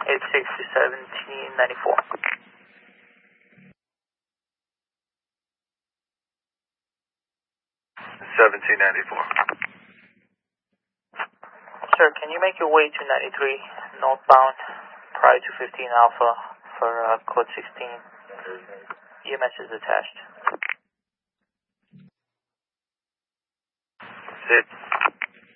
86 to 1794. 1794. Sir, can you make your way to 93 northbound prior to 15 Alpha for code 16? EMS is attached. Sit.